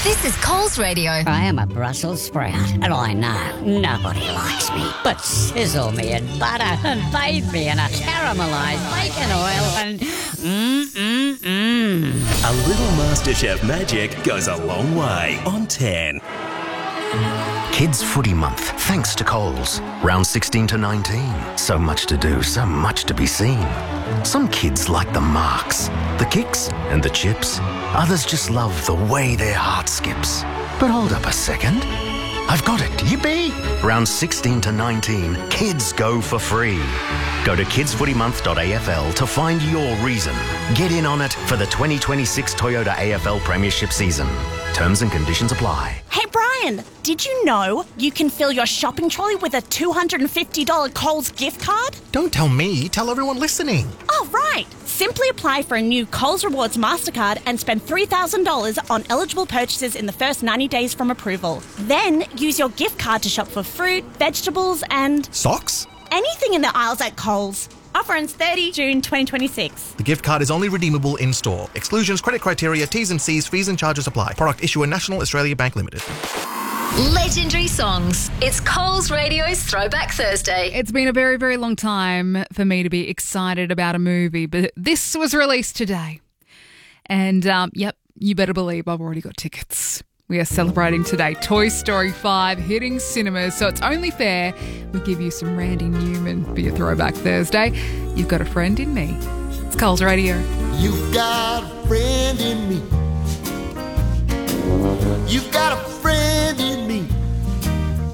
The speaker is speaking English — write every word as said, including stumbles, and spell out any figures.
This is Coles Radio. I am a Brussels sprout, and I know nobody likes me. But sizzle me in butter and bathe me in a caramelised bacon oil and mmm-mmm-mmm. A little MasterChef magic goes a long way on ten. Kids Footy Month, thanks to Coles. Round sixteen to nineteen. So much to do, so much to be seen. Some kids like the marks, the kicks and the chips. Others just love the way their heart skips. But hold up a second. I've got it, yippee! Round sixteen to nineteen, kids go for free. Go to kids footy month dot a f l to find your reason. Get in on it for the twenty twenty-six Toyota A F L Premiership season. Terms and conditions apply. Hey Brian, did you know you can fill your shopping trolley with a two hundred fifty dollars Coles gift card? Don't tell me, tell everyone listening. Oh, right. Simply apply for a new Coles Rewards MasterCard and spend three thousand dollars on eligible purchases in the first ninety days from approval. Then use your gift card to shop for fruit, vegetables and... Socks? anything in the aisles at Coles. Offer ends thirtieth of June twenty twenty-six. The gift card is only redeemable in store. Exclusions, credit criteria, T's and C's, fees and charges apply. Product issuer National Australia Bank Limited. Legendary songs. It's Coles Radio's Throwback Thursday. It's been a very, very long time for me to be excited about a movie, but this was released today. And, um, yep, you better believe I've already got tickets. We are celebrating today Toy Story five hitting cinemas, so it's only fair we give you some Randy Newman for your Throwback Thursday. You've got a friend in me. It's Coles Radio. You've got a friend in me. You've got a